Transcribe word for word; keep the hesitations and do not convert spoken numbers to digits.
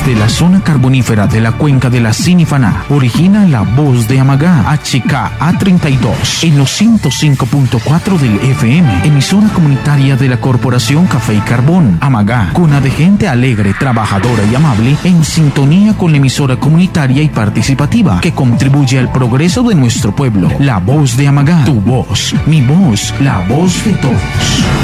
Desde la zona carbonífera de la cuenca de la Sinifaná, origina la voz de Amagá, H K A treinta y dos, en los ciento cinco punto cuatro del F M, emisora comunitaria de la Corporación Café y Carbón. Amagá, cuna de gente alegre, trabajadora y amable, en sintonía con la emisora comunitaria y participativa que contribuye al progreso de nuestro pueblo. La voz de Amagá, tu voz, mi voz, la voz de todos.